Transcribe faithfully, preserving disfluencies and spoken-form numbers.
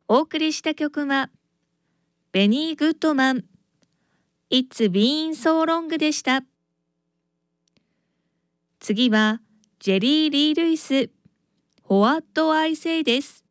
お送りした曲は、ベニー・グッドマン、It's Been So Long でした。次は、ジェリー・リー・ルイス、What I Say です。